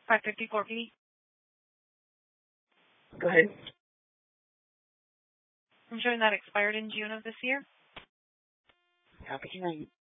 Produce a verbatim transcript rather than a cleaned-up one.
five fifty-four P. Go ahead. I'm showing that expired in June of this year. Top of your name.